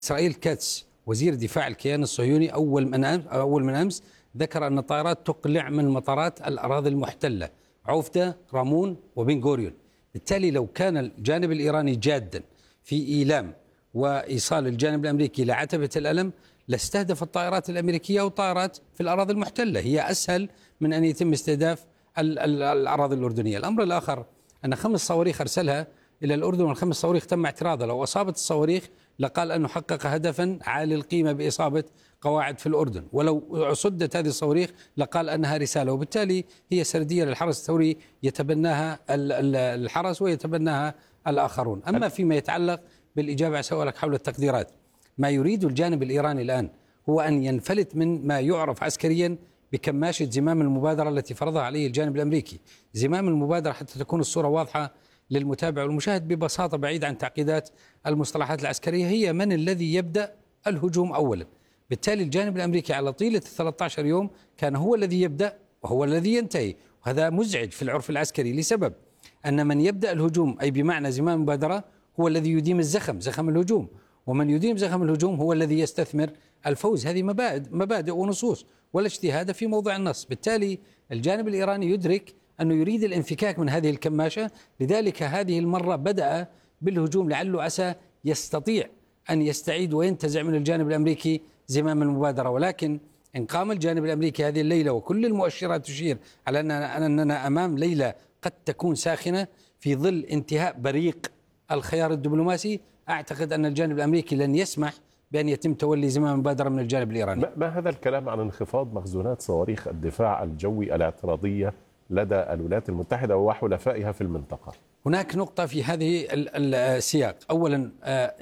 إسرائيل كاتس وزير دفاع الكيان الصهيوني أول من أمس ذكر أن الطائرات تقلع من مطارات الأراضي المحتلة عوفدة، رامون وبن غوريون. بالتالي لو كان الجانب الإيراني جادا في إيلام وإيصال الجانب الأمريكي لعتبة الألم لاستهدف الطائرات الأمريكية والطائرات في الأراضي المحتلة. هي أسهل من أن يتم استهداف الأراضي الأردنية. الأمر الآخر أن 5 صواريخ أرسلها إلى الأردن، والخمس صواريخ تم اعتراضها. لو أصابت الصواريخ لقال أنه حقق هدفا عالي القيمة بإصابة قواعد في الأردن، ولو صدت هذه الصواريخ لقال أنها رسالة. وبالتالي هي سردية للحرس الثوري يتبناها الحرس ويتبناها الآخرون. أما فيما يتعلق بالإجابة على سؤالك حول التقديرات، ما يريد الجانب الإيراني الآن هو أن ينفلت من ما يعرف عسكريا بكماشة زمام المبادرة التي فرضها عليه الجانب الأمريكي. زمام المبادرة حتى تكون الصورة واضحة للمتابع والمشاهد ببساطة بعيد عن تعقيدات المصطلحات العسكرية، هي من الذي يبدأ الهجوم أولا. بالتالي الجانب الأمريكي على طيلة 13 يوم كان هو الذي يبدأ وهو الذي ينتهي، وهذا مزعج في العرف العسكري لسبب أن من يبدأ الهجوم أي بمعنى زمام المبادرة هو الذي يديم زخم الهجوم، ومن يديم زخم الهجوم هو الذي يستثمر الفوز. هذه مبادئ ونصوص ولا اجتهاد في موضع النص. بالتالي الجانب الإيراني يدرك أنه يريد الانفكاك من هذه الكماشة، لذلك هذه المرة بدأ بالهجوم لعله عسى يستطيع أن يستعيد وينتزع من الجانب الأمريكي زمام المبادرة. ولكن إن قام الجانب الأمريكي هذه الليلة وكل المؤشرات تشير على أننا أمام ليلة قد تكون ساخنة في ظل انتهاء بريق الخيار الدبلوماسي، أعتقد أن الجانب الأمريكي لن يسمح بأن يتم تولي زمام المبادرة من الجانب الإيراني. ما هذا الكلام عن انخفاض مخزونات صواريخ الدفاع الجوي الاعتراضية لدى الولايات المتحدة وحلفائها في المنطقة؟ هناك نقطة في هذه السياق. أولا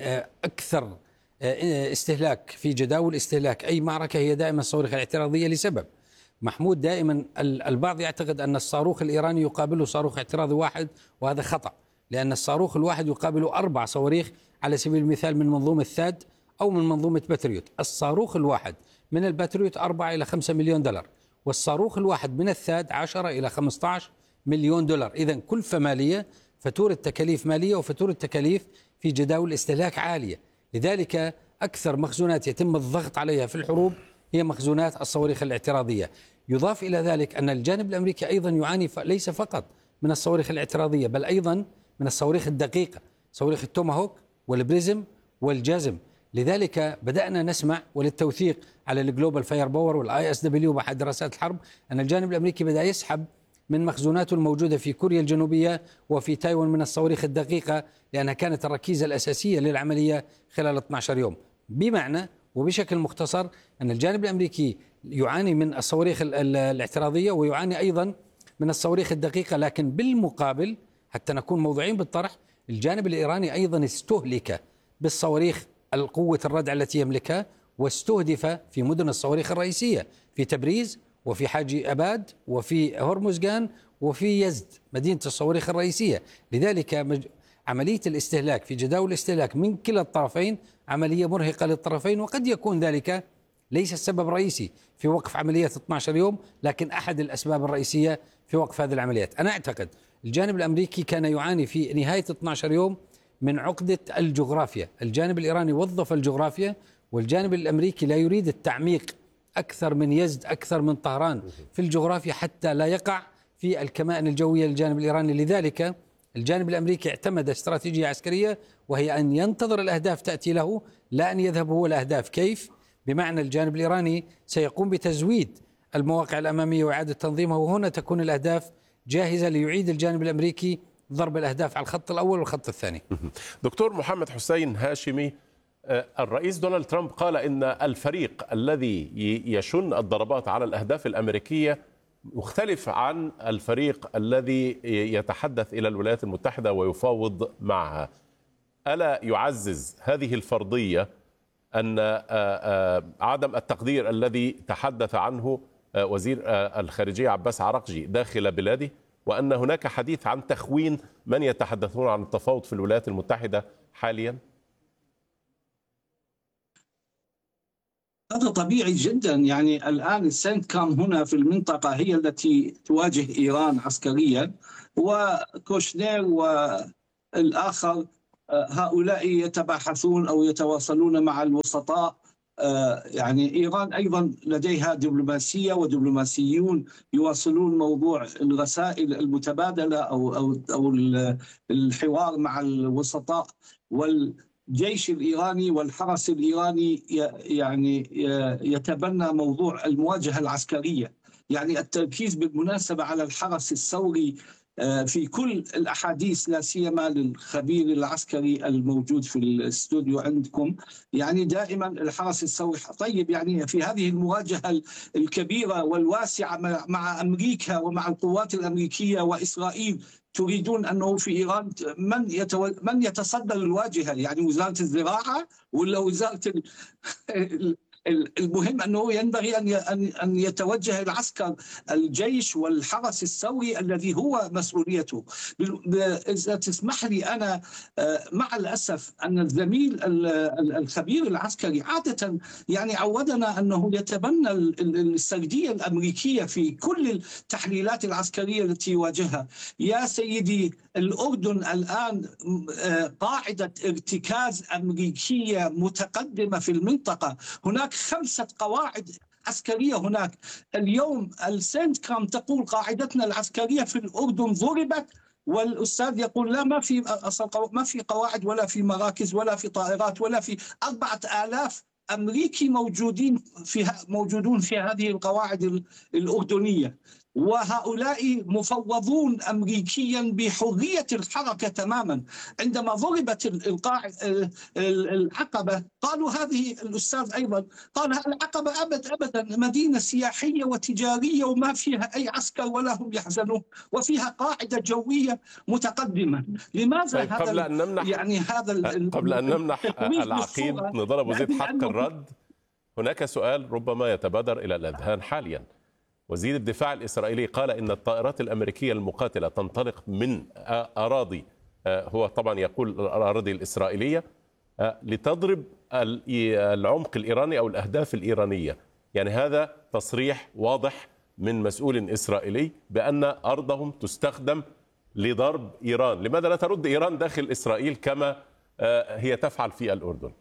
أكثر استهلاك في جداول استهلاك أي معركة هي دائما الصواريخ الاعتراضية لسبب محمود. دائما البعض يعتقد أن الصاروخ الإيراني يقابله صاروخ اعتراضي واحد، وهذا خطأ، لأن الصاروخ الواحد يقابله 4 صواريخ على سبيل المثال من منظومة ثاد أو من منظومة باتريوت. الصاروخ الواحد من الباتريوت 4 إلى 5 مليون دولار، والصاروخ الواحد من الثاد 10 إلى 15 مليون دولار. إذن كلفة مالية، فاتورة تكاليف مالية وفاتورة تكاليف في جداول استهلاك عالية. لذلك أكثر مخزونات يتم الضغط عليها في الحروب هي مخزونات الصواريخ الاعتراضية. يضاف إلى ذلك أن الجانب الأمريكي أيضا يعاني ليس فقط من الصواريخ الاعتراضية بل أيضا من الصواريخ الدقيقة، صواريخ التوماهوك والبريزم والجازم. لذلك بدأنا نسمع وللتوثيق على الجلوبال فاير باور والاي اس دبليو بعد دراسات الحرب أن الجانب الأمريكي بدأ يسحب من مخزوناته الموجودة في كوريا الجنوبية وفي تايوان من الصواريخ الدقيقة، لأنها كانت الركيزة الأساسية للعملية خلال 12 يوم. بمعنى وبشكل مختصر أن الجانب الأمريكي يعاني من الصواريخ الاعتراضية ويعاني أيضا من الصواريخ الدقيقة، لكن بالمقابل حتى نكون موضوعين بالطرح الجانب الإيراني أيضا استهلك بالصواريخ القوة الردع التي يملكها، واستهدف في مدن الصواريخ الرئيسية في تبريز وفي حاجي أباد وفي هرمزغان وفي يزد مدينة الصواريخ الرئيسية. لذلك عملية الاستهلاك في جداول الاستهلاك من كلا الطرفين عملية مرهقة للطرفين، وقد يكون ذلك ليس السبب الرئيسي في وقف عمليات 12 يوم، لكن أحد الأسباب الرئيسية في وقف هذه العمليات. أنا أعتقد الجانب الأمريكي كان يعاني في نهاية 12 يوم من عقدة الجغرافيا. الجانب الإيراني وظف الجغرافيا، والجانب الأمريكي لا يريد التعميق أكثر من يزد أكثر من طهران في الجغرافيا حتى لا يقع في الكمائن الجوية للجانب الإيراني. لذلك الجانب الأمريكي اعتمد استراتيجية عسكرية، وهي أن ينتظر الأهداف تأتي له لا أن يذهب هو الأهداف. كيف؟ بمعنى الجانب الإيراني سيقوم بتزويد المواقع الأمامية وإعادة تنظيمها، وهنا تكون الأهداف جاهزة ليعيد الجانب الأمريكي ضرب الأهداف على الخط الأول والخط الثاني. دكتور محمد حسين هاشمي، الرئيس دونالد ترامب قال إن الفريق الذي يشن الضربات على الأهداف الأمريكية مختلف عن الفريق الذي يتحدث إلى الولايات المتحدة ويفاوض معها. ألا يعزز هذه الفرضية أن عدم التقدير الذي تحدث عنه وزير الخارجية عباس عراقجي داخل بلاده، وأن هناك حديث عن تخوين من يتحدثون عن التفاوض في الولايات المتحدة حاليا؟ هذا طبيعي جدا. يعني الآن السنتكام هنا في المنطقة هي التي تواجه إيران عسكريا، وكوشنير والآخر هؤلاء يتباحثون أو يتواصلون مع الوسطاء. يعني إيران أيضا لديها دبلوماسية ودبلوماسيون يواصلون موضوع الرسائل المتبادلة أو الحوار مع الوسطاء. والجيش الإيراني والحرس الإيراني يعني يتبنى موضوع المواجهة العسكرية. يعني التركيز بالمناسبة على الحرس الثوري في كل الأحاديث، لا سيما للخبير العسكري الموجود في الاستوديو عندكم، يعني دائما الحرس الثوري. طيب يعني في هذه المواجهة الكبيرة والواسعة مع أمريكا ومع القوات الأمريكية وإسرائيل، تريدون أنه في إيران من يتصدر الواجهة؟ يعني وزارة الزراعة ولا وزارة المهم أنه ينبغي أن يتوجه العسكر، الجيش والحرس الثوري الذي هو مسؤوليته. إذا تسمح لي أنا، مع الأسف أن الزميل الخبير العسكري عادة يعني عودنا أنه يتبنى السردية الأمريكية في كل التحليلات العسكرية التي يواجهها. يا سيدي، الأردن الآن قاعدة ارتكاز أمريكية متقدمة في المنطقة. هناك 5 قواعد عسكرية هناك. اليوم السنتكام تقول قاعدتنا العسكرية في الأردن ضربت، والأستاذ يقول لا، ما في قواعد ولا في مراكز ولا في طائرات ولا في 4000 أمريكي موجودون في هذه القواعد الأردنية. وهؤلاء مفوضون أمريكيا بحرية الحركة تماما. عندما ضربت العقبة قالوا هذه، الأستاذ أيضا قال العقبة أبدا مدينة سياحية وتجارية وما فيها أي عسكر ولا هم يحزنون، وفيها قاعدة جوية متقدمة. لماذا طيب قبل أن نمنح العقيد نضال أبو زيد حق الرد، هناك سؤال ربما يتبادر إلى الأذهان حاليا. وزير الدفاع الإسرائيلي قال إن الطائرات الأمريكية المقاتلة تنطلق من أراضي، هو طبعا يقول الأراضي الإسرائيلية، لتضرب العمق الإيراني أو الأهداف الإيرانية. يعني هذا تصريح واضح من مسؤول إسرائيلي بأن أرضهم تستخدم لضرب إيران. لماذا لا ترد إيران داخل إسرائيل كما هي تفعل في الأردن؟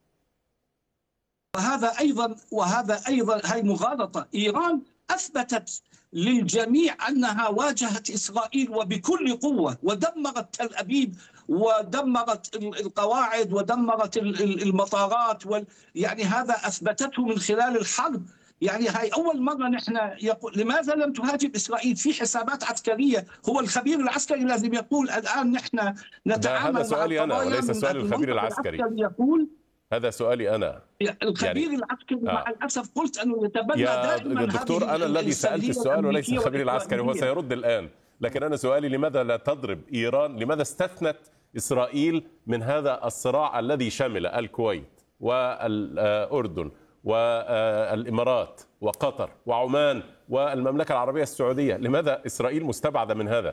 وهذا أيضا هي مغالطة. إيران أثبتت للجميع أنها واجهت إسرائيل وبكل قوة، ودمرت تل أبيب ودمرت القواعد ودمرت المطارات يعني هذا أثبتته من خلال الحرب. يعني هاي أول مرة نحن يقول لماذا لم تهاجم إسرائيل في حسابات عسكرية. هو الخبير العسكري لازم يقول الآن نحن نتعامل. هذا سؤالي أنا وليس سؤال الخبير العسكري. يقول هذا سؤالي أنا. الخبير العسكري مع الأسف قلت أنه يتبنى دائما. يا دكتور، أنا الذي سألت السؤال وليس الخبير العسكري، هو سيرد الآن. لكن أنا سؤالي لماذا لا تضرب إيران؟ لماذا استثنت إسرائيل من هذا الصراع الذي شمل الكويت والأردن والإمارات وقطر وعمان والمملكة العربية السعودية؟ لماذا إسرائيل مستبعدة من هذا؟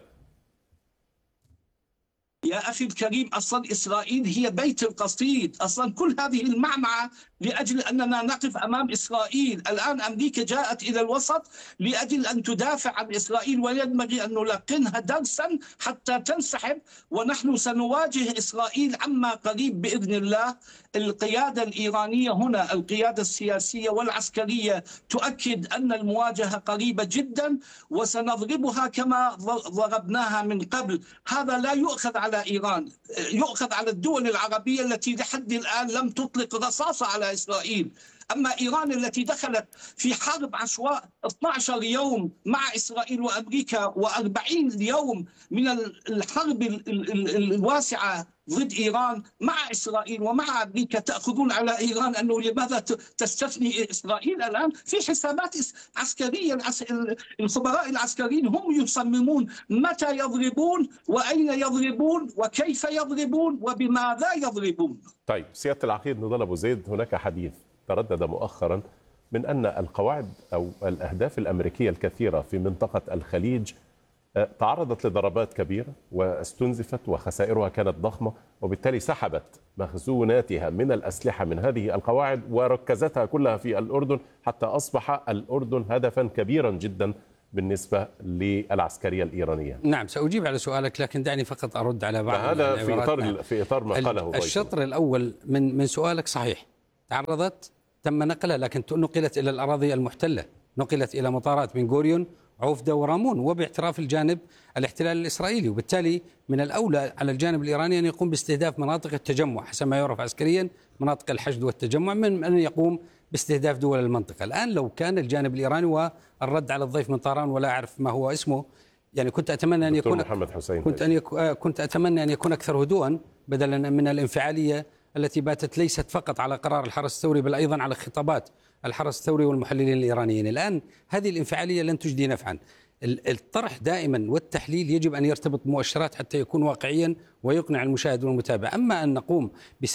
يا أخي الكريم، أصلا إسرائيل هي بيت القصيد. أصلا كل هذه المعمعة لأجل أننا نقف أمام إسرائيل. الآن أمريكا جاءت إلى الوسط لأجل أن تدافع عن إسرائيل، وينبغي أن نلقنها درسا حتى تنسحب. ونحن سنواجه إسرائيل عما قريب بإذن الله. القيادة الإيرانية هنا، القيادة السياسية والعسكرية، تؤكد أن المواجهة قريبة جدا، وسنضربها كما ضربناها من قبل. هذا لا يؤخذ على إيران، يؤخذ على الدول العربية التي لحد الآن لم تطلق رصاصة على إسرائيل. أما إيران التي دخلت في حرب عشواء 12 يوم مع إسرائيل وأمريكا و40 يوم من الحرب الواسعة ضد إيران مع إسرائيل ومع أمريكا، تأخذون على إيران أنه لماذا تستثني إسرائيل الآن في حسابات عسكرية. الخبراء العسكريين هم يصممون متى يضربون وأين يضربون وكيف يضربون وبماذا يضربون. طيب سيادة العقيد نضال أبو زيد، هناك حديث تردد مؤخرا من أن القواعد أو الأهداف الأمريكية الكثيرة في منطقة الخليج تعرضت لضربات كبيرة واستنزفت وخسائرها كانت ضخمة، وبالتالي سحبت مخزوناتها من الأسلحة من هذه القواعد وركزتها كلها في الأردن، حتى أصبح الأردن هدفا كبيرا جدا بالنسبة للعسكرية الإيرانية؟ نعم، سأجيب على سؤالك، لكن دعني فقط أرد على بعض هذا في إطار ما قاله ضيفنا. الشطر الأول من سؤالك صحيح، تم نقلها، لكن نقلت إلى الأراضي المحتلة، نقلت إلى مطارات بن غوريون عوفدة ورامون، وباعتراف الجانب الاحتلال الإسرائيلي، وبالتالي من الأولى على الجانب الإيراني أن يقوم باستهداف مناطق التجمع حسب ما يعرف عسكريا، مناطق الحشد والتجمع، من أن يقوم باستهداف دول المنطقة. الآن لو كان الجانب الإيراني، والرد على الضيف من طهران ولا أعرف ما هو اسمه، يعني كنت أتمنى أن يكون محمد حسين، كنت أتمنى أن يكون أكثر هدوءا بدلا من الانفعالية التي باتت ليست فقط على قرار الحرس الثوري بل أيضا على خطابات الحرس الثوري والمحللين الإيرانيين. الآن هذه الانفعالية لن تجدي نفعا. الطرح دائما والتحليل يجب أن يرتبط بمؤشرات حتى يكون واقعيا ويقنع المشاهد والمتابع. أما أن نقوم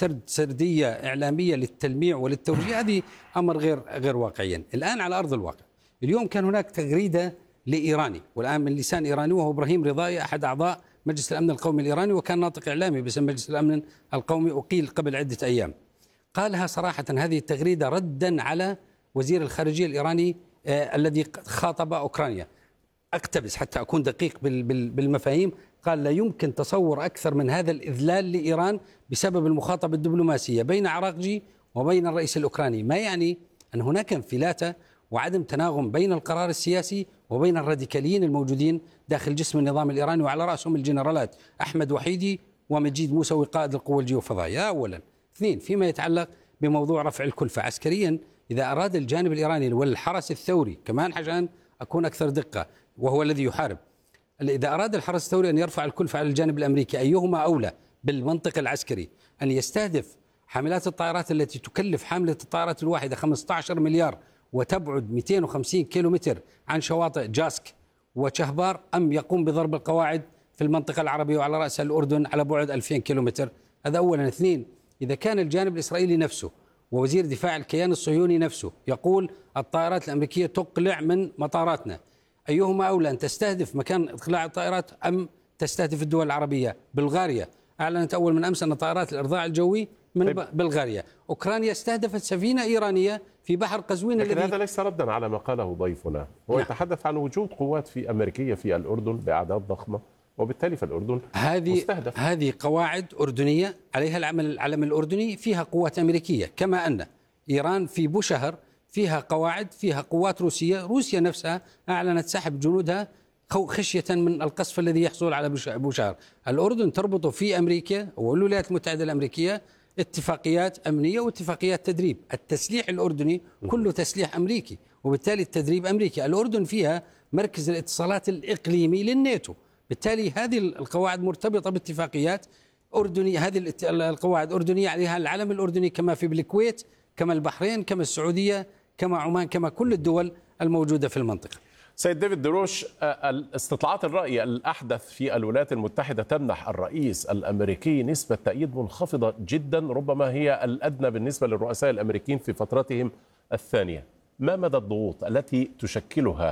سردية إعلامية للتلميع وللتوجيه، هذه أمر غير واقعيا. الآن على أرض الواقع، اليوم كان هناك تغريدة لإيراني، والآن من لسان إيراني، وهو إبراهيم رضائي أحد أعضاء مجلس الأمن القومي الإيراني، وكان ناطق إعلامي باسم مجلس الأمن القومي، أقيل قبل عدة أيام. قالها صراحة هذه التغريدة ردا على وزير الخارجية الإيراني الذي خاطب أوكرانيا. أقتبس حتى أكون دقيق بالمفاهيم. قال: لا يمكن تصور أكثر من هذا الإذلال لإيران بسبب المخاطبة الدبلوماسية بين عراقجي وبين الرئيس الأوكراني، ما يعني أن هناك انفلاتة وعدم تناغم بين القرار السياسي وبين الراديكاليين الموجودين داخل جسم النظام الإيراني، وعلى رأسهم الجنرالات أحمد وحيدي ومجيد موسوي قائد القوى الجيوفضائية. أولا. اثنين، فيما يتعلق بموضوع رفع الكلفة عسكريا، إذا أراد الجانب الإيراني والحرس الثوري كمان، عشان أكون أكثر دقة، وهو الذي يحارب، إذا أراد الحرس الثوري أن يرفع الكلفة على الجانب الأمريكي، أيهما أولى بالمنطق العسكري؟ أن يستهدف حاملات الطائرات التي تكلف حاملة الطائرات الواحدة 15 مليار وتبعد 250 كيلومتر عن شواطئ جاسك وشهبار، أم يقوم بضرب القواعد في المنطقة العربية وعلى رأسها الأردن على بعد 2000 كيلومتر؟ هذا أولا. اثنين، إذا كان الجانب الإسرائيلي نفسه ووزير دفاع الكيان الصهيوني نفسه يقول الطائرات الأمريكية تقلع من مطاراتنا، أيهما أولى، أن تستهدف مكان إقلاع الطائرات أم تستهدف الدول العربية؟ بلغاريا أعلنت أول من أمس أن طائرات الإرضاع الجوي من بلغاريا. أوكرانيا استهدفت سفينة إيرانية في بحر قزوين. لكن هذا ليس ردا على ما قاله ضيفنا، هو يتحدث عن وجود قوات في أمريكية في الأردن بأعداد ضخمة، وبالتالي في الأردن مستهدف. هذه قواعد أردنية عليها العلم الأردني، فيها قوات أمريكية، كما أن إيران في بوشهر فيها قواعد، فيها قوات روسية. روسيا نفسها أعلنت سحب جنودها خشية من القصف الذي يحصل على بوشهر. الأردن تربط في أمريكا والولايات المتحدة الأمريكية اتفاقيات أمنية واتفاقيات تدريب. التسليح الأردني كله تسليح أمريكي، وبالتالي التدريب أمريكي. الأردن فيها مركز الاتصالات الإقليمي للناتو، بالتالي هذه القواعد مرتبطة باتفاقيات أردنية. هذه القواعد أردنية، عليها العلم الأردني، كما في الكويت، كما البحرين، كما السعودية، كما عمان، كما كل الدول الموجودة في المنطقة. سيد ديفيد دروش، استطلاعات الرأي الأحدث في الولايات المتحدة تمنح الرئيس الأمريكي نسبة تأييد منخفضة جدا، ربما هي الأدنى بالنسبة للرؤساء الأمريكيين في فترتهم الثانية. ما مدى الضغوط التي تشكلها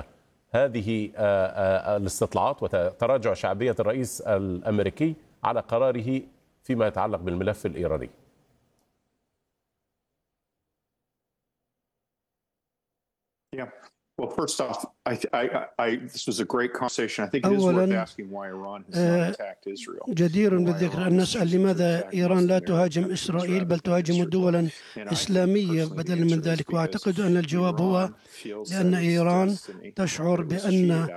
هذه الاستطلاعات وتراجع شعبية الرئيس الأمريكي على قراره فيما يتعلق بالملف الإيراني؟ Well, first off, this was a great conversation. I think it is worth asking why Iran has not attacked Israel. جدير بالذكر أن نسأل لماذا إيران لا تهاجم إسرائيل بل تهاجم دولا إسلامية بدلا من ذلك، وأعتقد أن الجواب هو لأن إيران تشعر بأن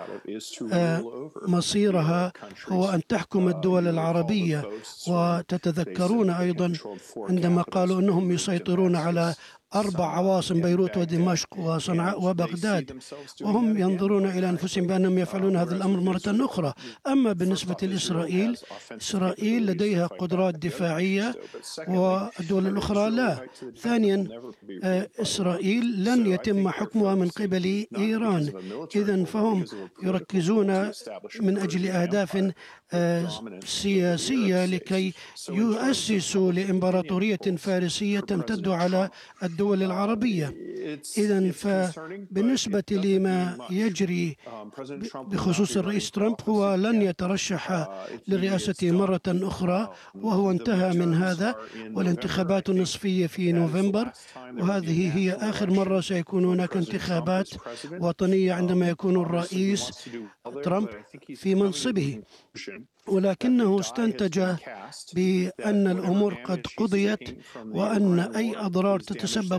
مصيرها هو أن تحكم الدول العربية. وتتذكرون أيضا عندما قالوا أنهم يسيطرون على 4 عواصم، بيروت ودمشق وصنعاء وبغداد، وهم ينظرون إلى أنفسهم بأنهم يفعلون هذا الأمر مرة أخرى. أما بالنسبة لإسرائيل، إسرائيل لديها قدرات دفاعية والدول الأخرى لا. ثانيا، إسرائيل لن يتم حكمها من قبل إيران، إذن فهم يركزون من أجل أهداف سياسية لكي يؤسسوا لإمبراطورية فارسية تمتد على الدول العربية. إذن فبالنسبة لما يجري بخصوص الرئيس ترامب، هو لن يترشح للرئاسة مرة أخرى، وهو انتهى من هذا، والانتخابات النصفية في نوفمبر، وهذه هي آخر مرة سيكون هناك انتخابات وطنية عندما يكون الرئيس ترامب في منصبه. ولكنه استنتج بأن الأمور قد قضيت، وأن أي أضرار تتسبب